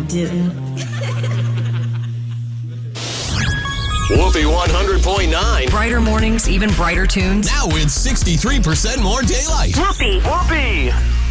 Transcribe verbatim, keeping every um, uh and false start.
do. Whoopee one hundred point nine. Brighter mornings, even brighter tunes. Now with sixty-three percent more daylight. Whoopee. Whoopee.